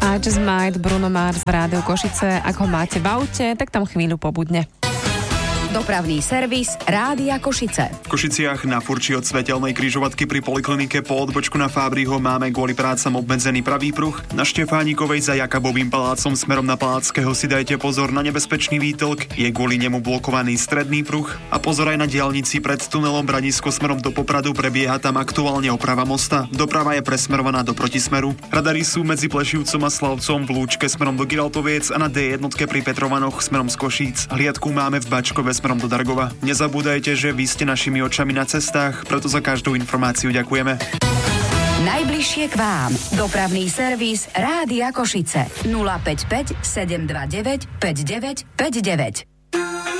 I Just Might, Bruno Mars v Rádiu Košice. Ak ho máte v aute, tak tam chvíľu pobudne. Dopravný servis Rádia Košice. V Košiciach na Furči od Svetelnej križovatky pri poliklinike po odbočku na Fábriho máme kvôli prácam obmedzený pravý pruh. Na Štefánikovej za Jakabovým palácom smerom na Palackého si dajte pozor na nebezpečný výtlk, je kvôli nemu blokovaný stredný pruh a pozor aj na diaľnici pred tunelom Branisko smerom do Popradu, prebieha tam aktuálne oprava mosta. Doprava je presmerovaná do protismeru. Radary sú medzi Plešivcom a Slavcom v Lúčke smerom do Giraltoviec a na D1 pri Petrovanoch smerom z Košíc. Hliadku máme v Bačkove smerom do Dargova. Nezabúdajte, že vy ste našimi očami na cestách, preto za každú informáciu ďakujeme. Najbližšie k vám. Dopravný servis Rádia Košice. 055 729 5959.